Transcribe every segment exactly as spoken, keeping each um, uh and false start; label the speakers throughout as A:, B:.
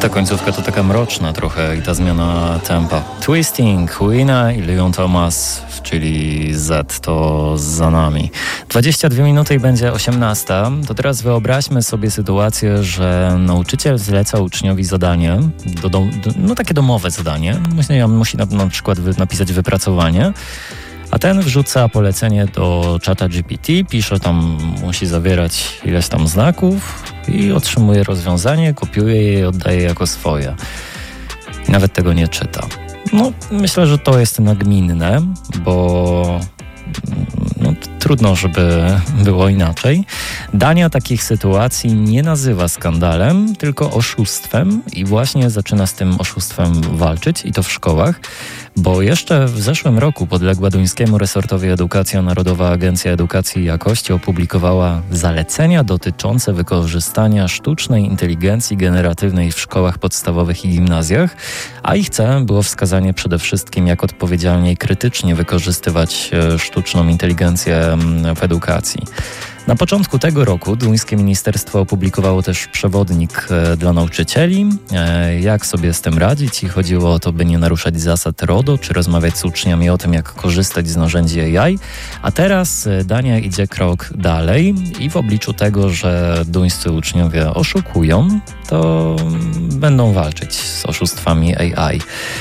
A: Ta końcówka to taka mroczna trochę i ta zmiana tempa. Twisting, Wina i Leon Thomas, czyli Z to za nami. dwadzieścia dwie minuty i będzie osiemnasta. To teraz wyobraźmy sobie sytuację, że nauczyciel zleca uczniowi zadanie, do, do, no takie domowe zadanie. Musi, musi na, na przykład wy, napisać wypracowanie, a ten wrzuca polecenie do czata G P T, pisze tam, musi zawierać ileś tam znaków i otrzymuje rozwiązanie, kopiuje je i oddaje jako swoje. I nawet tego nie czyta. No, myślę, że to jest nagminne, bo no, trudno, żeby było inaczej. Dania takich sytuacji nie nazywa skandalem, tylko oszustwem i właśnie zaczyna z tym oszustwem walczyć i to w szkołach, bo jeszcze w zeszłym roku podległa duńskiemu resortowi Edukacja Narodowa Agencja Edukacji i Jakości opublikowała zalecenia dotyczące wykorzystania sztucznej inteligencji generatywnej w szkołach podstawowych i gimnazjach, a ich celem było wskazanie przede wszystkim, jak odpowiedzialnie i krytycznie wykorzystywać sztuczną inteligencję w edukacji. Na początku tego roku duńskie ministerstwo opublikowało też przewodnik dla nauczycieli, jak sobie z tym radzić i chodziło o to, by nie naruszać zasad RODO, czy rozmawiać z uczniami o tym, jak korzystać z narzędzi A I. A teraz Dania idzie krok dalej i w obliczu tego, że duńscy uczniowie oszukują, to będą walczyć z oszustwami A I.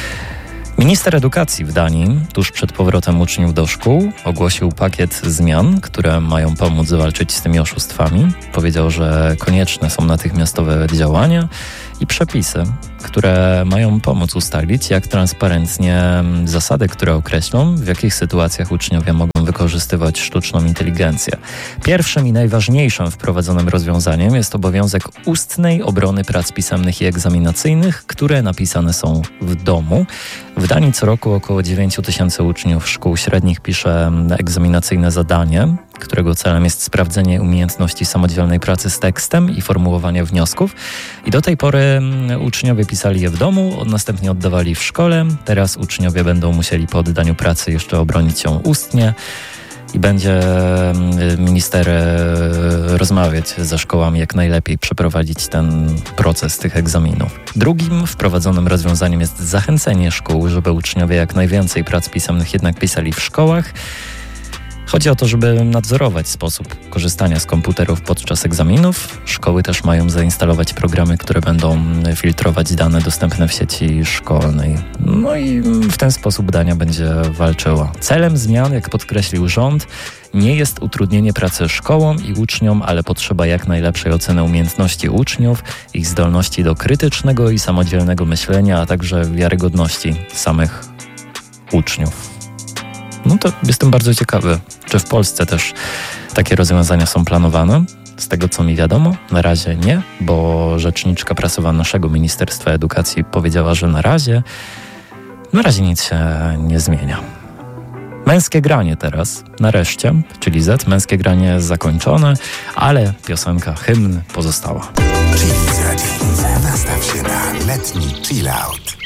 A: Minister edukacji w Danii tuż przed powrotem uczniów do szkół ogłosił pakiet zmian, które mają pomóc walczyć z tymi oszustwami. Powiedział, że konieczne są natychmiastowe działania i przepisy, które mają pomóc ustalić, jak transparentnie zasady, które określą, w jakich sytuacjach uczniowie mogą wykorzystywać sztuczną inteligencję. Pierwszym i najważniejszym wprowadzonym rozwiązaniem jest obowiązek ustnej obrony prac pisemnych i egzaminacyjnych, które napisane są w domu. W Danii co roku około dziewięć tysięcy uczniów szkół średnich pisze egzaminacyjne zadanie, którego celem jest sprawdzenie umiejętności samodzielnej pracy z tekstem i formułowania wniosków. I do tej pory uczniowie pisali je w domu, następnie oddawali w szkole. Teraz uczniowie będą musieli po oddaniu pracy jeszcze obronić ją ustnie i będzie minister rozmawiać ze szkołami, jak najlepiej przeprowadzić ten proces tych egzaminów. Drugim wprowadzonym rozwiązaniem jest zachęcenie szkół, żeby uczniowie jak najwięcej prac pisemnych jednak pisali w szkołach. Chodzi o to, żeby nadzorować sposób korzystania z komputerów podczas egzaminów. Szkoły też mają zainstalować programy, które będą filtrować dane dostępne w sieci szkolnej. No i w ten sposób Dania będzie walczyła. Celem zmian, jak podkreślił rząd, nie jest utrudnienie pracy szkołom i uczniom, ale potrzeba jak najlepszej oceny umiejętności uczniów, ich zdolności do krytycznego i samodzielnego myślenia, a także wiarygodności samych uczniów. No to jestem bardzo ciekawy, czy w Polsce też takie rozwiązania są planowane. Z tego, co mi wiadomo, na razie nie, bo rzeczniczka prasowa naszego Ministerstwa Edukacji powiedziała, że na razie, na razie nic się nie zmienia. Męskie granie teraz, nareszcie, czyli Z, męskie granie zakończone, ale piosenka, hymn pozostała.
B: Chili Z, nastaw się na letni chill out.